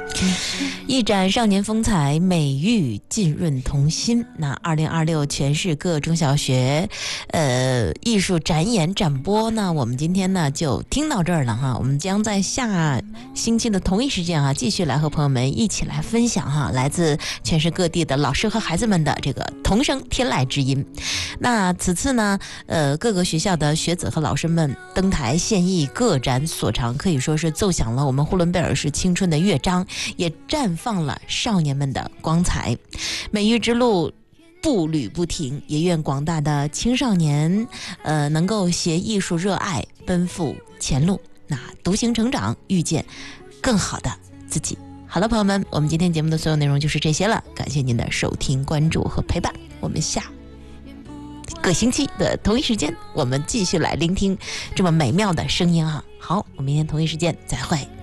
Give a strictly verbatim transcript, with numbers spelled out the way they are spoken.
一展少年风采，美育浸润童心。那二零二六全市各中小学，呃，艺术展演展播呢，我们今天呢就听到这儿了哈。我们将在下星期的同一时间啊，继续来和朋友们一起来分享哈，来自全市各地的老师和孩子们的这个童声天籁之音。那此次呢，呃，各个学校的学子和老师们登台献艺，各展所长，可以说是奏响了我们呼伦贝尔市青春的乐章，也绽放了少年们的光彩。美育之路步履不停，也愿广大的青少年呃能够携艺术热爱奔赴前路，那独行成长，遇见更好的自己。好了，朋友们，我们今天节目的所有内容就是这些了，感谢您的收听、关注和陪伴。我们下个星期的同一时间，我们继续来聆听这么美妙的声音啊！好，我们明天同一时间再会。